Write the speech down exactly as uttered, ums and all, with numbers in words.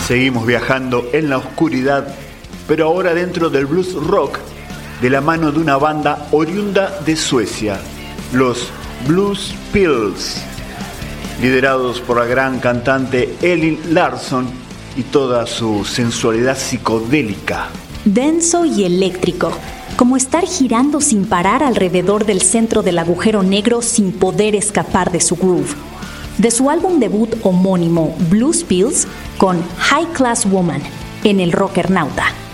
Seguimos viajando en la oscuridad, pero ahora dentro del blues rock, de la mano de una banda oriunda de Suecia, los Blues Pills, liderados por la gran cantante Elin Larsson y toda su sensualidad psicodélica. Denso y eléctrico, como estar girando sin parar alrededor del centro del agujero negro sin poder escapar de su groove. De su álbum debut homónimo Blues Pills con High Class Woman en el Rockernauta.